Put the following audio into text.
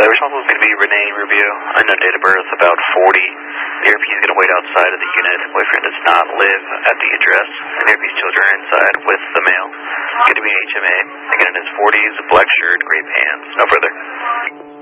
responsible is going to be Renee Rubio. Unknown date of birth, about 40. Therapy is going to wait outside of the unit. Boyfriend does not live at the address. And therapy's children are inside with the male. Going to be HMA. Again, in his 40s, black shirt, gray pants. No further.